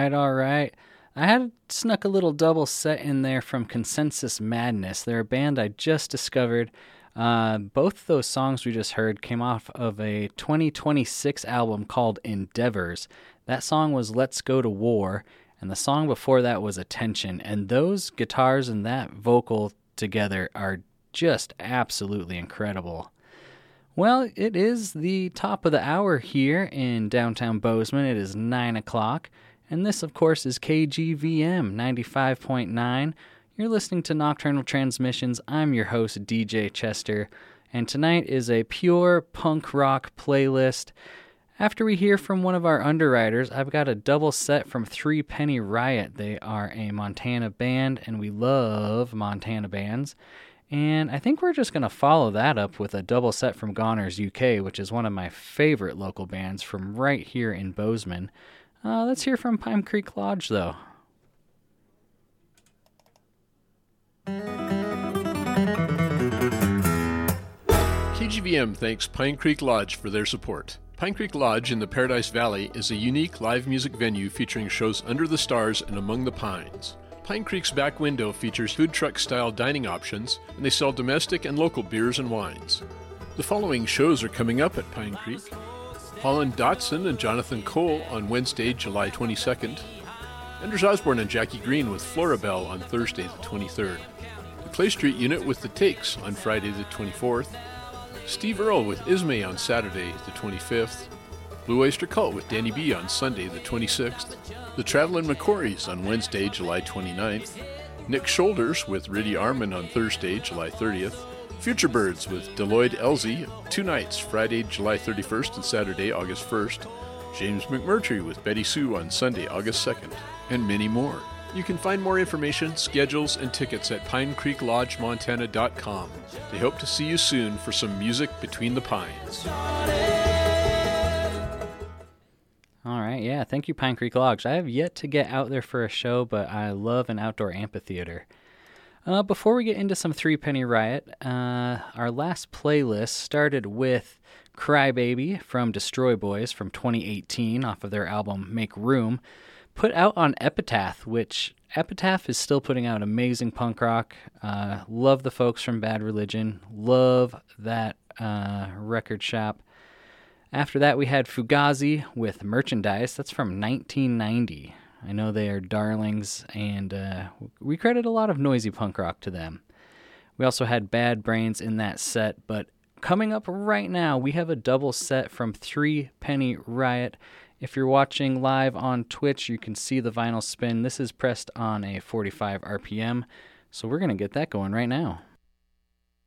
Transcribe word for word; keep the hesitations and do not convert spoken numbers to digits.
right, all right. I had snuck a little double set in there from Consensus Madness. They're a band I just discovered. Uh, both those songs we just heard came off of a twenty twenty-six album called Endeavors. That song was Let's Go to War, and the song before that was Attention. And those guitars and that vocal together are just absolutely incredible. Well, it is the top of the hour here in downtown Bozeman. It is nine o'clock, and this, of course, is K G V M ninety-five point nine. You're listening to Nocturnal Transmissions. I'm your host, D J Chester, and tonight is a pure punk rock playlist. After we hear from one of our underwriters, I've got a double set from Three Penny Riot. They are a Montana band, and we love Montana bands. And I think we're just going to follow that up with a double set from Goners U K, which is one of my favorite local bands from right here in Bozeman. Uh, let's hear from Pine Creek Lodge, though. K G V M thanks Pine Creek Lodge for their support. Pine Creek Lodge in the Paradise Valley is a unique live music venue featuring shows under the stars and among the pines. Pine Creek's back window features food truck-style dining options, and they sell domestic and local beers and wines. The following shows are coming up at Pine Creek. Holland Dotson and Jonathan Cole on Wednesday, July twenty-second. Anders Osborne and Jackie Green with Florabelle on Thursday, the twenty-third. The Clay Street Unit with The Takes on Friday, the twenty-fourth. Steve Earle with Ismay on Saturday, the twenty-fifth. Blue Oyster Cult with Danny B on Sunday, the twenty-sixth. The Travelin' McCourys on Wednesday, July twenty-ninth. Nick Shoulders with Riddy Armand on Thursday, July thirtieth. Future Birds with Deloyd Elsie, two nights, Friday, July thirty-first and Saturday, August first. James McMurtry with Betty Sue on Sunday, August second. And many more. You can find more information, schedules, and tickets at pine creek lodge montana dot com. They hope to see you soon for some music between the pines. All right, yeah, thank you, Pine Creek Lodge. I have yet to get out there for a show, but I love an outdoor amphitheater. Uh, before we get into some Three Penny Riot, uh, our last playlist started with Crybaby from Destroy Boys from twenty eighteen off of their album Make Room, put out on Epitaph, which Epitaph is still putting out amazing punk rock. Uh, love the folks from Bad Religion. Love that uh, record shop. After that, we had Fugazi with Merchandise. That's from nineteen ninety. I know they are darlings, and uh, we credit a lot of noisy punk rock to them. We also had Bad Brains in that set, but coming up right now, we have a double set from Three Penny Riot. If you're watching live on Twitch, you can see the vinyl spin. This is pressed on a forty-five R P M, so we're going to get that going right now.